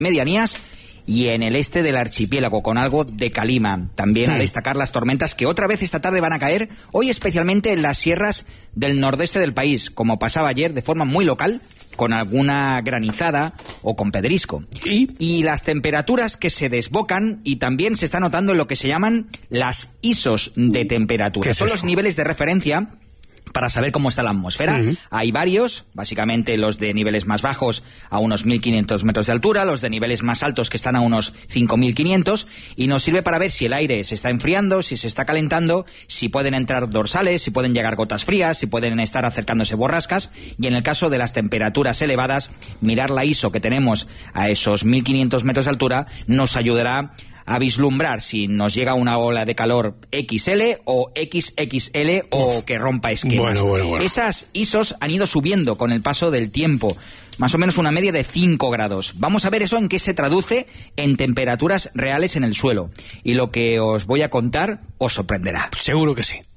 medianías y en el este del archipiélago, con algo de calima. También a destacar las tormentas que otra vez esta tarde van a caer, hoy especialmente en las sierras del nordeste del país, como pasaba ayer, de forma muy local, con alguna granizada o con pedrisco. Y las temperaturas que se desbocan y también se está notando en lo que se llaman las ISOs de temperatura. Son los niveles de referencia para saber cómo está la atmósfera. Hay varios, básicamente los de niveles más bajos a unos 1.500 metros de altura, los de niveles más altos que están a unos 5.500, y nos sirve para ver si el aire se está enfriando, si se está calentando, si pueden entrar dorsales, si pueden llegar gotas frías, si pueden estar acercándose borrascas, y en el caso de las temperaturas elevadas, mirar la ISO que tenemos a esos 1.500 metros de altura nos ayudará a vislumbrar si nos llega una ola de calor XL o XXL o que rompa esquemas. Bueno. Esas ISOs han ido subiendo con el paso del tiempo, más o menos una media de 5 grados. Vamos a ver eso en qué se traduce en temperaturas reales en el suelo. Y lo que os voy a contar os sorprenderá. Seguro que sí.